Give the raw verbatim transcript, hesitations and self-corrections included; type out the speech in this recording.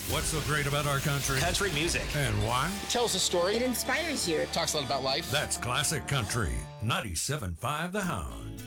What's so great about our country? Country music. And why? It tells a story. It inspires you. Talks a lot about life. That's classic country. ninety-seven point five The Hound.